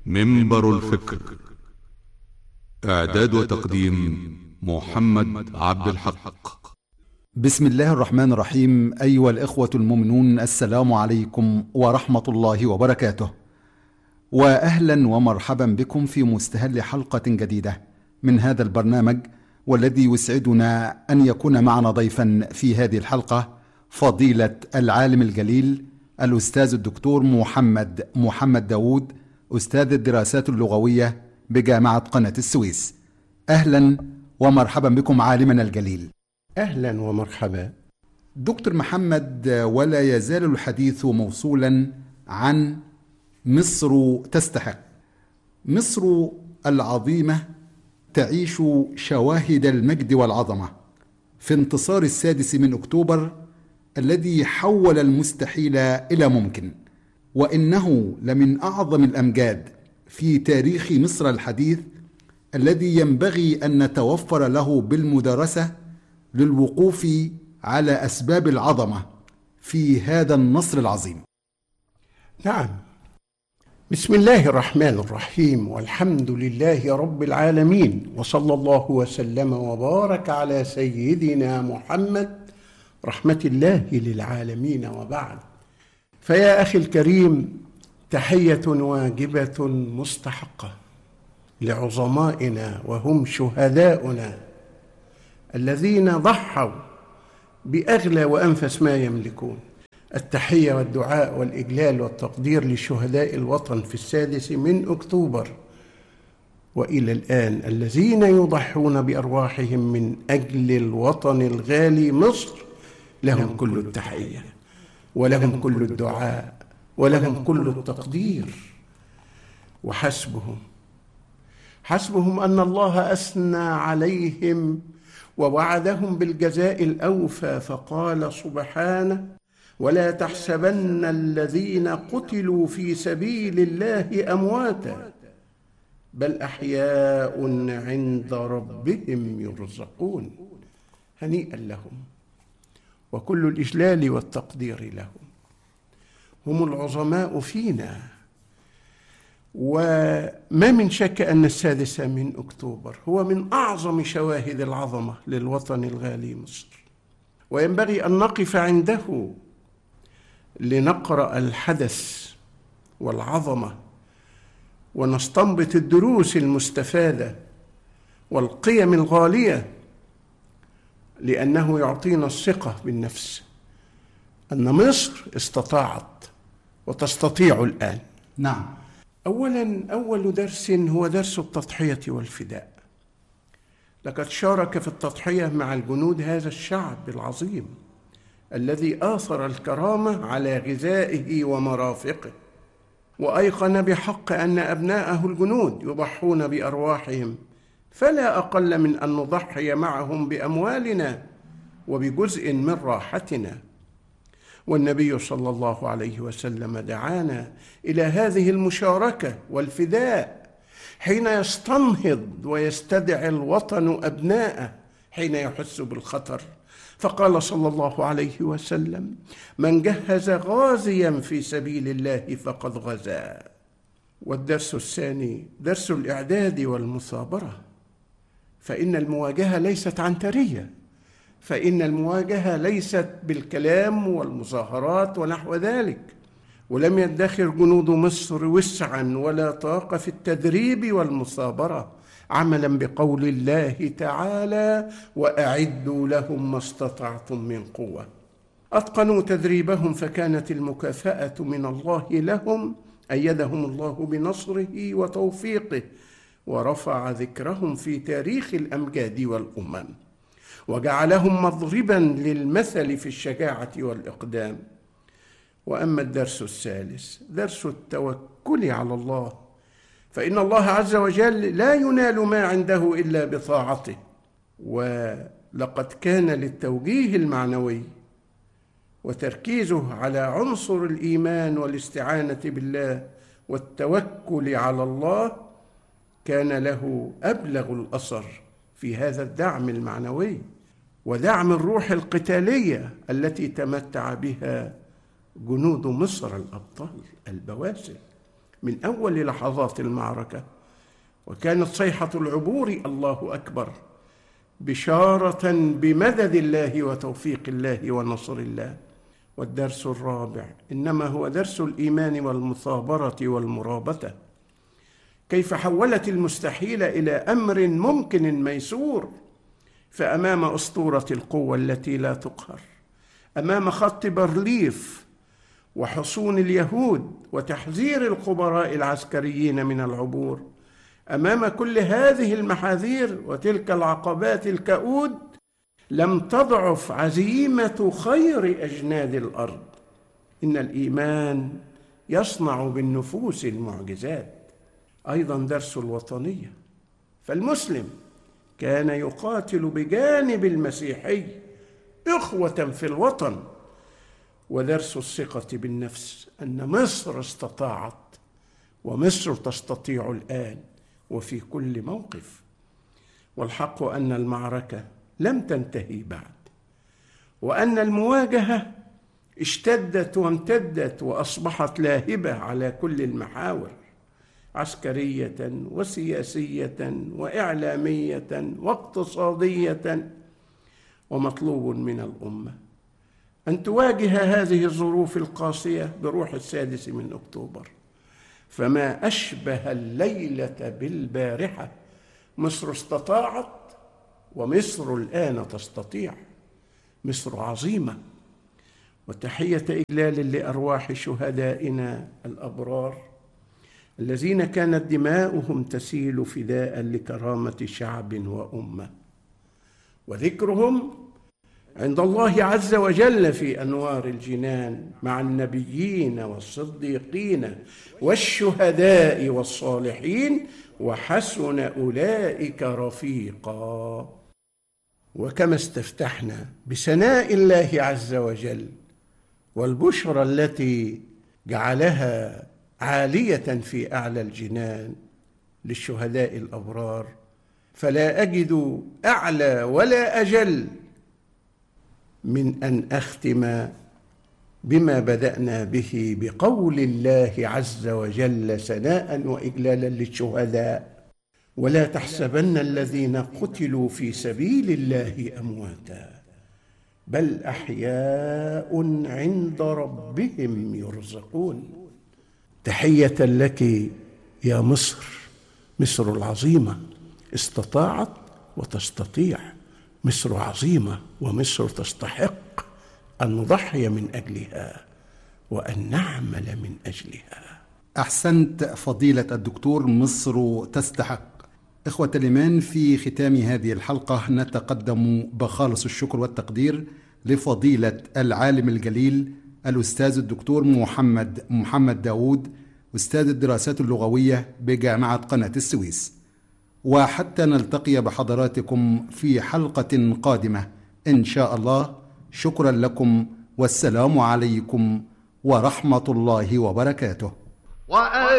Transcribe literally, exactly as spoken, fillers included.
منبر الفكر. إعداد وتقديم محمد عبد الحق. بسم الله الرحمن الرحيم. أيها الإخوة المؤمنون، السلام عليكم ورحمة الله وبركاته، وأهلا ومرحبا بكم في مستهل حلقة جديدة من هذا البرنامج، والذي يسعدنا أن يكون معنا ضيفا في هذه الحلقة فضيلة العالم الجليل الأستاذ الدكتور محمد محمد داود، أستاذ الدراسات اللغوية بجامعة قناة السويس. أهلا ومرحبا بكم عالمنا الجليل. أهلا ومرحبا دكتور محمد، ولا يزال الحديث موصولا عن مصر تستحق. مصر العظيمة تعيش شواهد المجد والعظمة في انتصار السادس من أكتوبر الذي حول المستحيل إلى ممكن، وإنه لمن أعظم الأمجاد في تاريخ مصر الحديث الذي ينبغي أن نتوفر له بالمدارسة للوقوف على أسباب العظمة في هذا النصر العظيم. نعم، بسم الله الرحمن الرحيم، والحمد لله رب العالمين، وصلى الله وسلم وبارك على سيدنا محمد رحمة الله للعالمين، وبعد. فيا أخي الكريم، تحية واجبة مستحقة لعظمائنا وهم شهداؤنا الذين ضحوا بأغلى وأنفس ما يملكون. التحية والدعاء والإجلال والتقدير لشهداء الوطن في السادس من أكتوبر وإلى الآن، الذين يضحون بأرواحهم من أجل الوطن الغالي مصر. لهم كل التحية ولهم كل الدعاء ولهم كل التقدير. وحسبهم حسبهم أن الله أثنى عليهم ووعدهم بالجزاء الأوفى، فقال سبحانه: ولا تحسبن الذين قتلوا في سبيل الله أمواتا بل أحياء عند ربهم يرزقون. هنيئا لهم وكل الإجلال والتقدير لهم. هم العظماء فينا، وما من شك أن السادس من أكتوبر هو من أعظم شواهد العظمة للوطن الغالي مصر، وينبغي أن نقف عنده لنقرأ الحدث والعظمة ونستنبط الدروس المستفادة والقيم الغالية، لأنه يعطينا الثقة بالنفس أن مصر استطاعت وتستطيع الآن. نعم. أولاً، أول درس هو درس التضحية والفداء. لقد شارك في التضحية مع الجنود هذا الشعب العظيم الذي آثر الكرامة على غذائه ومرافقه، وأيقن بحق أن أبناءه الجنود يضحون بأرواحهم، فلا أقل من أن نضحي معهم بأموالنا وبجزء من راحتنا. والنبي صلى الله عليه وسلم دعانا إلى هذه المشاركة والفداء حين يستنهض ويستدعي الوطن أبناءه حين يحس بالخطر، فقال صلى الله عليه وسلم: من جهز غازيا في سبيل الله فقد غزا. والدرس الثاني درس الإعداد والمثابرة، فإن المواجهة ليست عنترية، فإن المواجهة ليست بالكلام والمظاهرات ونحو ذلك. ولم يدخر جنود مصر وسعا ولا طاقة في التدريب والمثابرة، عملا بقول الله تعالى: وأعدوا لهم ما استطعتم من قوة. أتقنوا تدريبهم فكانت المكافأة من الله لهم، أيدهم الله بنصره وتوفيقه، ورفع ذكرهم في تاريخ الأمجاد والأمم، وجعلهم مضربا للمثل في الشجاعة والإقدام. وأما الدرس الثالث درس التوكل على الله، فإن الله عز وجل لا ينال ما عنده إلا بطاعته. ولقد كان للتوجيه المعنوي وتركيزه على عنصر الإيمان والاستعانة بالله والتوكل على الله كان له أبلغ الأثر في هذا الدعم المعنوي ودعم الروح القتالية التي تمتع بها جنود مصر الأبطال البواسل. من أول لحظات المعركة، وكانت صيحة العبور الله أكبر بشارة بمدد الله وتوفيق الله ونصر الله. والدرس الرابع إنما هو درس الإيمان والمثابرة والمرابطة، كيف حولت المستحيل إلى أمر ممكن ميسور. فأمام أسطورة القوة التي لا تقهر، أمام خط بارليف وحصون اليهود وتحذير الخبراء العسكريين من العبور، أمام كل هذه المحاذير وتلك العقبات الكؤود، لم تضعف عزيمة خير أجناد الأرض. إن الإيمان يصنع بالنفوس المعجزات. أيضا درس الوطنية، فالمسلم كان يقاتل بجانب المسيحي إخوة في الوطن. ودرس الثقة بالنفس، أن مصر استطاعت ومصر تستطيع الآن وفي كل موقف. والحق أن المعركة لم تنتهي بعد، وأن المواجهة اشتدت وامتدت وأصبحت لاهبة على كل المحاور، عسكرية وسياسية وإعلامية واقتصادية. ومطلوب من الأمة أن تواجه هذه الظروف القاسية بروح السادس من أكتوبر. فما أشبه الليلة بالبارحة، مصر استطاعت ومصر الآن تستطيع. مصر عظيمة. وتحية إجلال لأرواح شهدائنا الأبرار الذين كانت دماؤهم تسيل فداء لكرامة شعب وأمة، وذكرهم عند الله عز وجل في أنوار الجنان مع النبيين والصديقين والشهداء والصالحين، وحسن أولئك رفيقا. وكما استفتحنا بثناء الله عز وجل والبشرى التي جعلها عالية في أعلى الجنان للشهداء الأبرار، فلا أجد أعلى ولا أجل من أن أختم بما بدأنا به بقول الله عز وجل ثناء وإجلالا للشهداء: ولا تحسبن الذين قتلوا في سبيل الله أمواتا بل أحياء عند ربهم يرزقون. تحية لك يا مصر، مصر العظيمة استطاعت وتستطيع. مصر عظيمة ومصر تستحق أن نضحي من أجلها وأن نعمل من أجلها. أحسنت فضيلة الدكتور، مصر تستحق. إخوة الإيمان، في ختام هذه الحلقة نتقدم بخالص الشكر والتقدير لفضيلة العالم الجليل الأستاذ الدكتور محمد محمد داود، أستاذ الدراسات اللغوية بجامعة قناة السويس. وحتى نلتقي بحضراتكم في حلقة قادمة إن شاء الله، شكرا لكم والسلام عليكم ورحمة الله وبركاته.